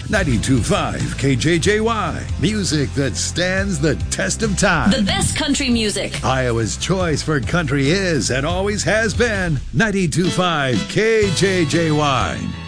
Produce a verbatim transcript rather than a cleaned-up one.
ninety-two point five K J J Y. Music that stands the test of time. The best country music. Iowa's choice for country is and always has been ninety-two point five K J J Y.